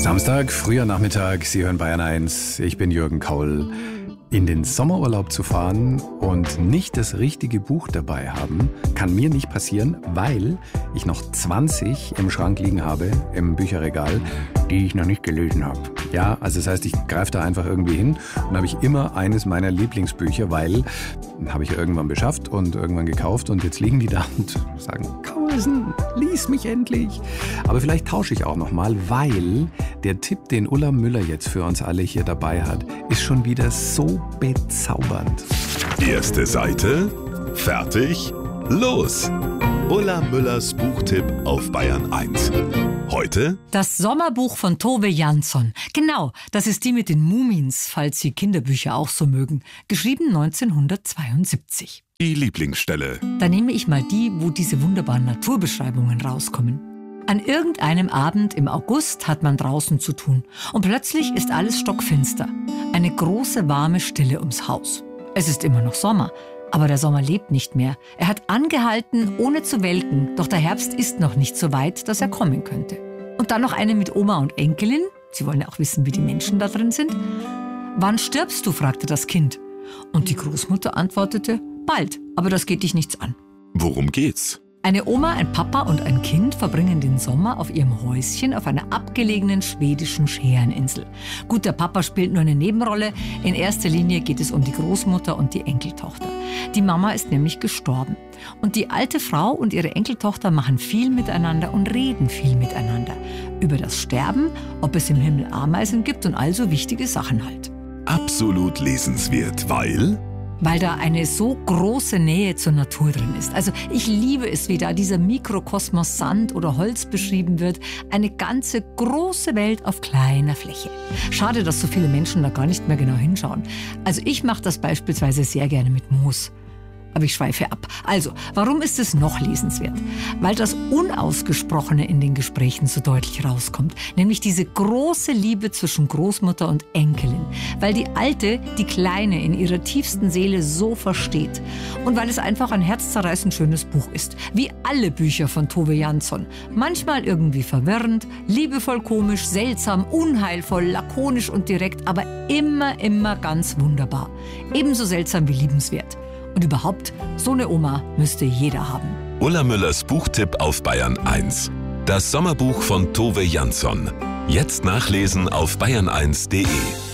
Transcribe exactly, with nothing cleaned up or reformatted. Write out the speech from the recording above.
Samstag, früher Nachmittag, Sie hören Bayern eins, ich bin Jürgen Kaul. In den Sommerurlaub zu fahren und nicht das richtige Buch dabei haben, kann mir nicht passieren, weil ich noch zwanzig im Schrank liegen habe, im Bücherregal, die ich noch nicht gelesen habe. Ja, also das heißt, ich greife da einfach irgendwie hin und habe ich immer eines meiner Lieblingsbücher, weil habe ich irgendwann beschafft und irgendwann gekauft und jetzt liegen die da und sagen, Kaulsen, lies mich endlich. Aber vielleicht tausche ich auch nochmal, weil der Tipp, den Ulla Müller jetzt für uns alle hier dabei hat, ist schon wieder so bezaubernd. Erste Seite, fertig, los! Ulla Müllers Buchtipp auf Bayern eins. Heute das Sommerbuch von Tove Jansson. Genau, das ist die mit den Mumins, falls Sie Kinderbücher auch so mögen. Geschrieben neunzehnhundertzweiundsiebzig. die Lieblingsstelle. Da nehme ich mal die, wo diese wunderbaren Naturbeschreibungen rauskommen. An irgendeinem Abend im August hat man draußen zu tun. Und plötzlich ist alles stockfinster. Eine große, warme Stille ums Haus. Es ist immer noch Sommer. Aber der Sommer lebt nicht mehr. Er hat angehalten, ohne zu welken. Doch der Herbst ist noch nicht so weit, dass er kommen könnte. Und dann noch eine mit Oma und Enkelin. Sie wollen ja auch wissen, wie die Menschen da drin sind. Wann stirbst du, fragte das Kind. Und die Großmutter antwortete, bald, aber das geht dich nichts an. Worum geht's? Eine Oma, ein Papa und ein Kind verbringen den Sommer auf ihrem Häuschen auf einer abgelegenen schwedischen Schäreninsel. Gut, der Papa spielt nur eine Nebenrolle. In erster Linie geht es um die Großmutter und die Enkeltochter. Die Mama ist nämlich gestorben. Und die alte Frau und ihre Enkeltochter machen viel miteinander und reden viel miteinander. Über das Sterben, ob es im Himmel Ameisen gibt und all so wichtige Sachen halt. Absolut lesenswert, weil... Weil da eine so große Nähe zur Natur drin ist. Also ich liebe es, wie da dieser Mikrokosmos Sand oder Holz beschrieben wird. Eine ganze große Welt auf kleiner Fläche. Schade, dass so viele Menschen da gar nicht mehr genau hinschauen. Also ich mache das beispielsweise sehr gerne mit Moos. Aber ich schweife ab. Also, warum ist es noch lesenswert? Weil das Unausgesprochene in den Gesprächen so deutlich rauskommt. Nämlich diese große Liebe zwischen Großmutter und Enkelin. Weil die Alte die Kleine in ihrer tiefsten Seele so versteht. Und weil es einfach ein herzzerreißend schönes Buch ist. Wie alle Bücher von Tove Jansson. Manchmal irgendwie verwirrend, liebevoll komisch, seltsam, unheilvoll, lakonisch und direkt. Aber immer, immer ganz wunderbar. Ebenso seltsam wie liebenswert. Und überhaupt, so eine Oma müsste jeder haben. Ulla Müllers Buchtipp auf Bayern eins. Das Sommerbuch von Tove Jansson. Jetzt nachlesen auf bayern eins punkt de.